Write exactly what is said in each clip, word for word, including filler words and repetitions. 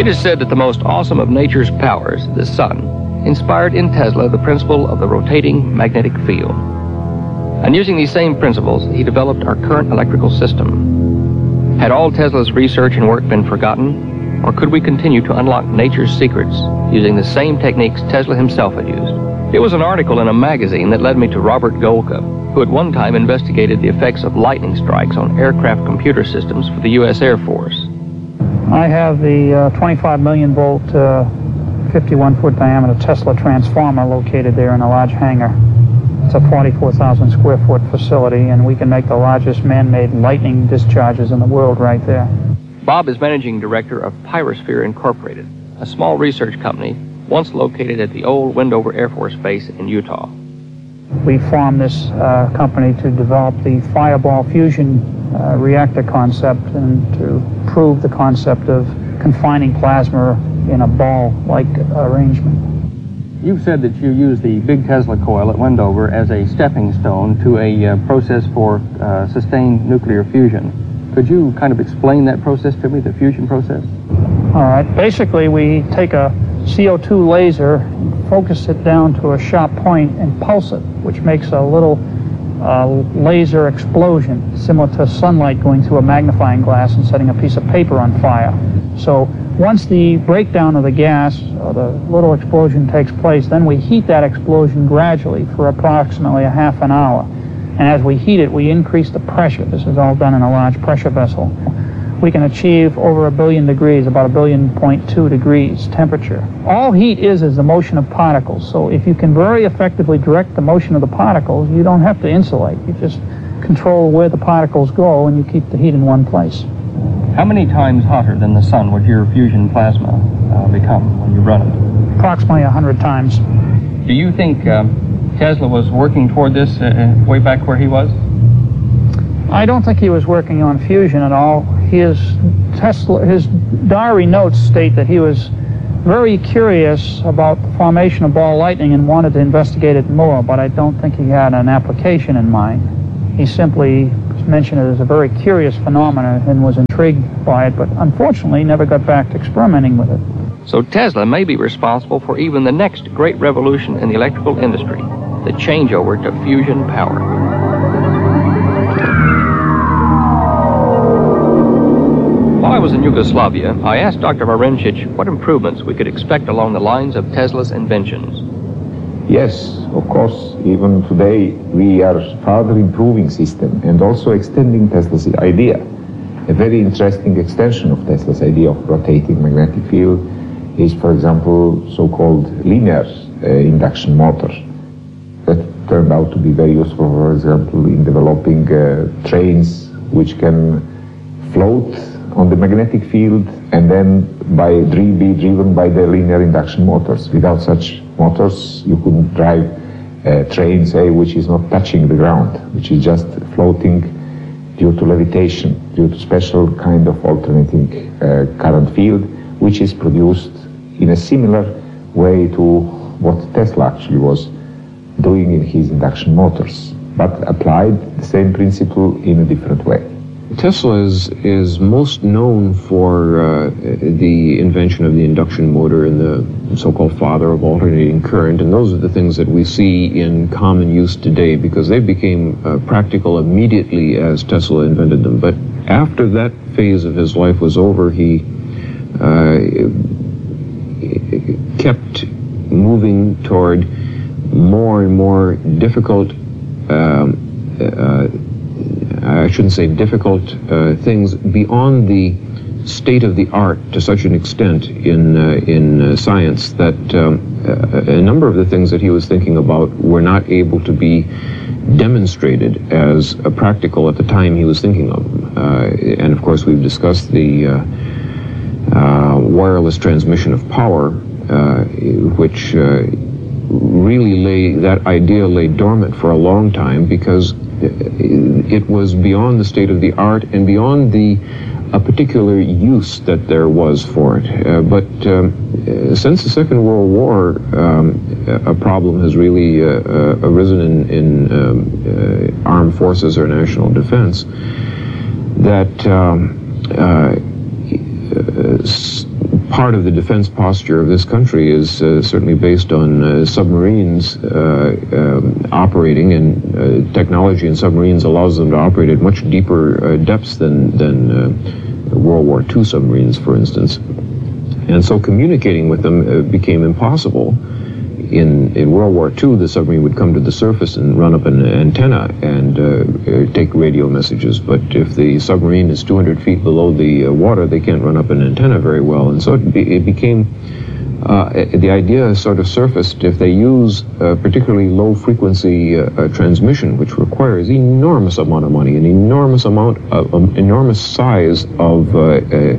It is said that the most awesome of nature's powers, the sun, inspired in Tesla the principle of the rotating magnetic field. And using these same principles, he developed our current electrical system. Had all Tesla's research and work been forgotten, or could we continue to unlock nature's secrets using the same techniques Tesla himself had used? It was an article in a magazine that led me to Robert Golka, who at one time investigated the effects of lightning strikes on aircraft computer systems for the U S Air Force. I have the uh, twenty-five million volt, uh, fifty-one foot diameter Tesla transformer located there in a large hangar. It's a forty-four thousand square foot facility, and we can make the largest man-made lightning discharges in the world right there. Bob is managing director of Pyrosphere Incorporated, a small research company once located at the old Wendover Air Force Base in Utah. We formed this uh, company to develop the fireball fusion uh, reactor concept and to prove the concept of confining plasma in a ball-like arrangement. You've said that you use the big Tesla coil at Wendover as a stepping stone to a uh, process for uh, sustained nuclear fusion. Could you kind of explain that process to me, the fusion process? All right. Basically, we take a C O two laser, focus it down to a sharp point, and pulse it, which makes a little uh, laser explosion, similar to sunlight going through a magnifying glass and setting a piece of paper on fire. So once the breakdown of the gas, or the little explosion takes place, then we heat that explosion gradually for approximately a half an hour. And as we heat it, we increase the pressure. This is all done in a large pressure vessel. We can achieve over a billion degrees, about a billion point two degrees temperature. All heat is is the motion of particles. So if you can very effectively direct the motion of the particles, you don't have to insulate. You just control where the particles go, and you keep the heat in one place. How many times hotter than the sun would your fusion plasma uh, become when you run it? Approximately one hundred times. Do you think um, Tesla was working toward this uh, way back where he was? I don't think he was working on fusion at all. His Tesla, his diary notes state that he was very curious about the formation of ball lightning and wanted to investigate it more, but I don't think he had an application in mind. He simply mentioned it as a very curious phenomenon and was intrigued by it, but unfortunately never got back to experimenting with it. So Tesla may be responsible for even the next great revolution in the electrical industry, the changeover to fusion power. While I was in Yugoslavia, I asked Doctor Marincic what improvements we could expect along the lines of Tesla's inventions. Yes, of course, even today we are further improving system and also extending Tesla's idea. A very interesting extension of Tesla's idea of rotating magnetic field is, for example, so-called linear uh, induction motor. That turned out to be very useful, for example, in developing uh, trains which can float on the magnetic field and then by be driven by the linear induction motors. Without such motors, you couldn't drive a train, say, which is not touching the ground, which is just floating due to levitation, due to special kind of alternating uh, current field, which is produced in a similar way to what Tesla actually was doing in his induction motors, but applied the same principle in a different way. Tesla is, is most known for uh, the invention of the induction motor and the so-called father of alternating current, and those are the things that we see in common use today because they became uh, practical immediately as Tesla invented them. But after that phase of his life was over, he uh, kept moving toward more and more difficult um, uh, I shouldn't say difficult uh, things beyond the state of the art to such an extent in uh, in uh, science that um, a number of the things that he was thinking about were not able to be demonstrated as uh, practical at the time he was thinking of them. Uh, and of course, we've discussed the uh, uh, wireless transmission of power, uh, which uh, really lay that idea lay dormant for a long time because it was beyond the state of the art and beyond the a particular use that there was for it. Uh, but um, uh, since the Second World War, um, a problem has really uh, uh, arisen in, in um, uh, armed forces or national defense that um, uh, part of the defense posture of this country is uh, certainly based on uh, submarines uh, um, operating, and uh, technology in submarines allows them to operate at much deeper uh, depths than, than uh, World War Two submarines, for instance. And so communicating with them uh, became impossible. In, in World War Two, the submarine would come to the surface and run up an antenna and uh, uh, take radio messages. But if the submarine is two hundred feet below the uh, water, they can't run up an antenna very well. And so it, be, it became, uh, the idea sort of surfaced, if they use uh, particularly low-frequency uh, uh, transmission, which requires enormous amount of money, an enormous amount of, um, enormous size of uh, uh,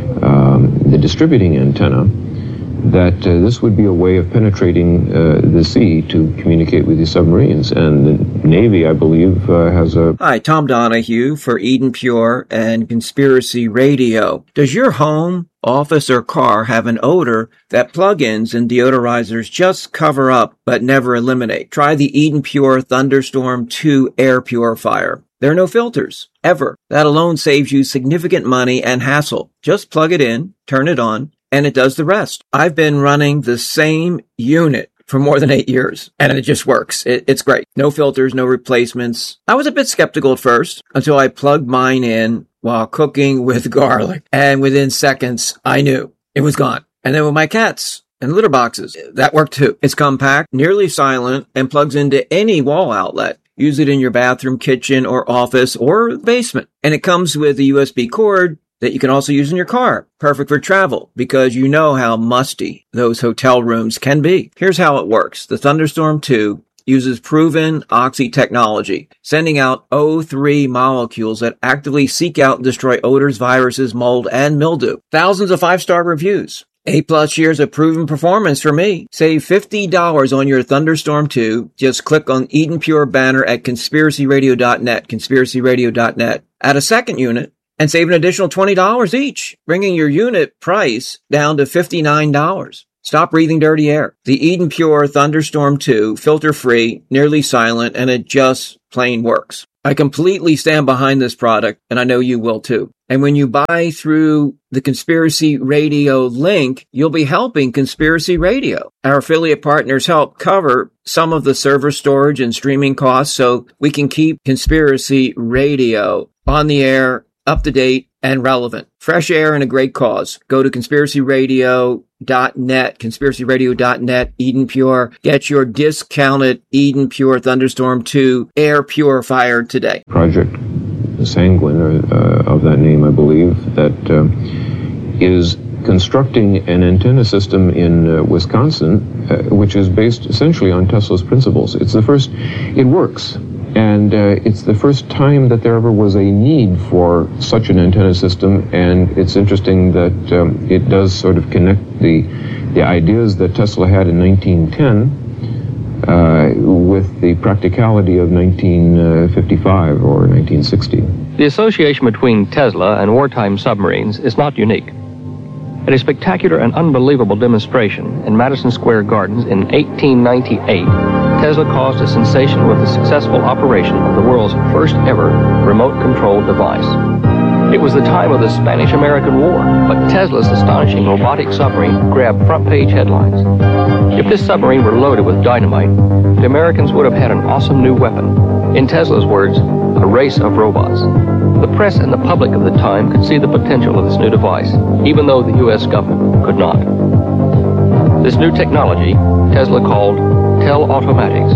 um, the distributing antenna, that uh, this would be a way of penetrating uh, the sea to communicate with these submarines. And the Navy, I believe, uh, has a... Hi, Tom Donahue for Eden Pure and Conspiracy Radio. Does your home, office, or car have an odor that plug-ins and deodorizers just cover up but never eliminate? Try the Eden Pure Thunderstorm two air purifier. There are no filters, ever. That alone saves you significant money and hassle. Just plug it in, turn it on, and it does the rest. I've been running the same unit for more than eight years, and it just works. It, it's great. No filters, no replacements. I was a bit skeptical at first until I plugged mine in while cooking with garlic, and within seconds, I knew it was gone. And then with my cats and litter boxes, that worked too. It's compact, nearly silent, and plugs into any wall outlet. Use it in your bathroom, kitchen, or office, or basement. And it comes with a U S B cord that you can also use in your car. Perfect for travel, because you know how musty those hotel rooms can be. Here's how it works. The Thunderstorm two uses proven oxy technology, sending out O three molecules that actively seek out and destroy odors, viruses, mold, and mildew. Thousands of five-star reviews. Eight plus years of proven performance for me. Save fifty dollars on your Thunderstorm two. Just click on Eden Pure banner at conspiracy radio dot net, conspiracy radio dot net. Add a second unit and save an additional twenty dollars each, bringing your unit price down to fifty-nine dollars. Stop breathing dirty air. The Eden Pure Thunderstorm two, filter-free, nearly silent, and it just plain works. I completely stand behind this product, and I know you will too. And when you buy through the Conspiracy Radio link, you'll be helping Conspiracy Radio. Our affiliate partners help cover some of the server storage and streaming costs so we can keep Conspiracy Radio on the air, up to date, and relevant. Fresh air and a great cause. Go to conspiracy radio dot net, conspiracy radio dot net, Eden Pure. Get your discounted Eden Pure Thunderstorm two air purifier today. Project Sanguine, uh, of that name, I believe, that uh, is constructing an antenna system in uh, Wisconsin, uh, which is based essentially on Tesla's principles. It's the first, it works. And uh, it's the first time that there ever was a need for such an antenna system, and it's interesting that um, it does sort of connect the the ideas that Tesla had in nineteen ten uh, with the practicality of nineteen fifty-five or nineteen sixty. The association between Tesla and wartime submarines is not unique. At a spectacular and unbelievable demonstration in Madison Square Gardens in eighteen ninety-eight, Tesla caused a sensation with the successful operation of the world's first ever remote-controlled device. It was the time of the Spanish-American War, but Tesla's astonishing robotic submarine grabbed front-page headlines. If this submarine were loaded with dynamite, the Americans would have had an awesome new weapon. In Tesla's words, a race of robots. The press and the public of the time could see the potential of this new device, even though the U S government could not. This new technology, Tesla called Tel-Automatics.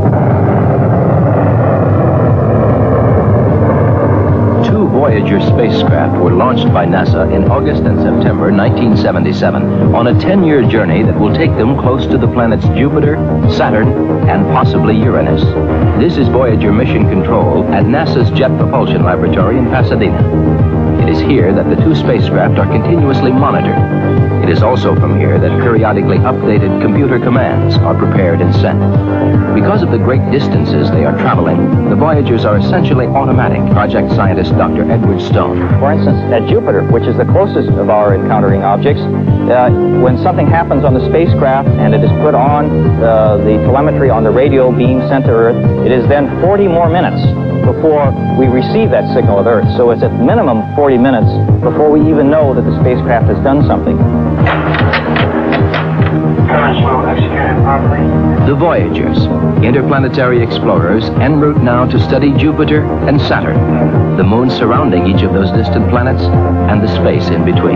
Two Voyager spacecraft were launched by NASA in August and September nineteen seventy-seven on a ten-year journey that will take them close to the planets Jupiter, Saturn, and possibly Uranus. This is Voyager Mission Control at NASA's Jet Propulsion Laboratory in Pasadena. It is here that the two spacecraft are continuously monitored. It is also from here that periodically updated computer commands are prepared and sent. Because of the great distances they are traveling, the Voyagers are essentially automatic. Project scientist Doctor Edward Stone. For instance, at Jupiter, which is the closest of our encountering objects, uh, when something happens on the spacecraft and it is put on uh, the telemetry on the radio beam sent to Earth, it is then forty more minutes before we receive that signal of Earth. So it's at minimum forty minutes before we even know that the spacecraft has done something. The Voyagers, interplanetary explorers, en route now to study Jupiter and Saturn, the moons surrounding each of those distant planets, and the space in between.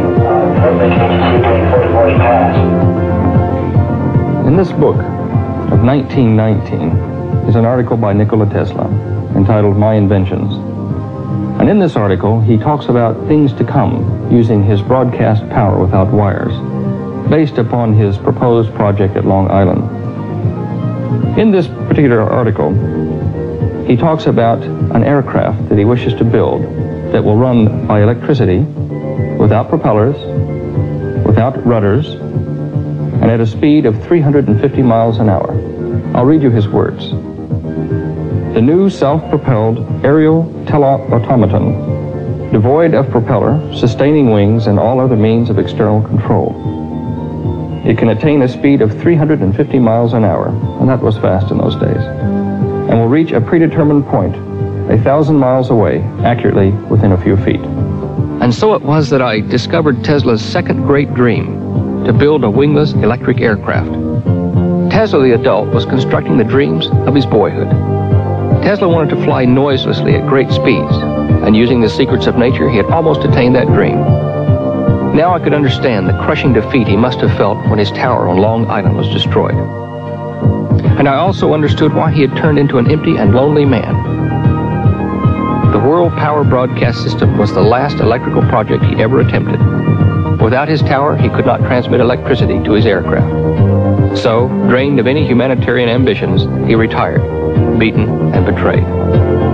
In this book of nineteen nineteen is an article by Nikola Tesla entitled My Inventions. And in this article, he talks about things to come using his broadcast power without wires, based upon his proposed project at Long Island. In this particular article, he talks about an aircraft that he wishes to build that will run by electricity, without propellers, without rudders, and at a speed of three hundred fifty miles an hour. I'll read you his words. The new self-propelled aerial teleautomaton, devoid of propeller, sustaining wings, and all other means of external control. It can attain a speed of three hundred fifty miles an hour, and that was fast in those days, and will reach a predetermined point, a thousand miles away, accurately within a few feet. And so it was that I discovered Tesla's second great dream, to build a wingless electric aircraft. Tesla the adult was constructing the dreams of his boyhood. Tesla wanted to fly noiselessly at great speeds, and using the secrets of nature, he had almost attained that dream. Now I could understand the crushing defeat he must have felt when his tower on Long Island was destroyed. And I also understood why he had turned into an empty and lonely man. The World Power Broadcast System was the last electrical project he ever attempted. Without his tower, he could not transmit electricity to his aircraft. So, drained of any humanitarian ambitions, he retired, beaten and betrayed.